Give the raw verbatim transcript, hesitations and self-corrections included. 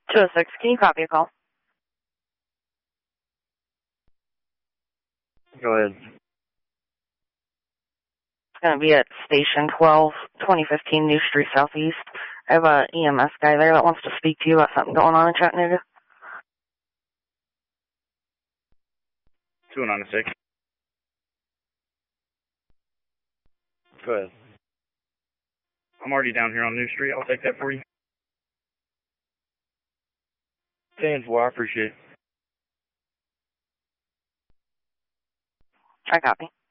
two oh six, can you copy a call? Go ahead. It's going to be at Station twelve, twenty fifteen New Street Southeast. I have a E M S guy there that wants to speak to you about something going on in Chattanooga. two oh nine six. Go ahead. I'm already down here on New Street. I'll take that for you. ten four, I appreciate it. I copy.